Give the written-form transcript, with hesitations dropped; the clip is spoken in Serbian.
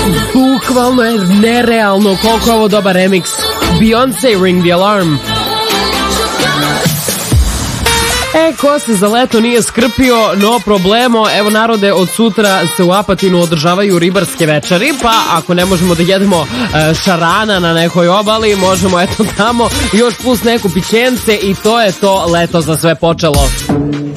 Bukvalno je nerealno koliko je ovo dobar remix. Beyoncé, Ring the Alarm. Ko se za leto nije skrpio, no problemo. Evo narode, od sutra se u Apatinu održavaju ribarske večeri, pa ako ne možemo da jedemo šarana na nekoj obali, možemo eto tamo još plus neku pićence i to je to, leto za sve počelo.